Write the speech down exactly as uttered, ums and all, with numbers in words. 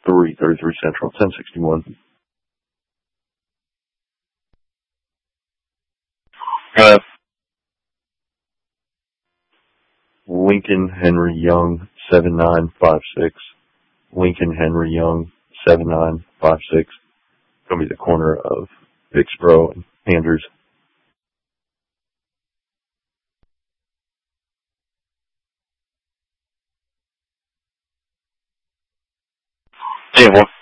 three thirty-three Central, ten sixty-one. Uh, Lincoln Henry Young, seven nine five six. Lincoln Henry Young, seven nine five six. Gonna be the corner of Vicksboro and Andrews. Yeah, well,